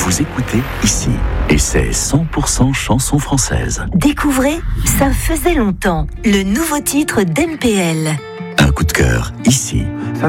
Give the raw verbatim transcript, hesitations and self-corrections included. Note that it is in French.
Vous écoutez ici, et c'est cent pour cent chansons françaises. Découvrez Ça faisait longtemps, le nouveau titre d'M P L. Un coup de cœur, ici.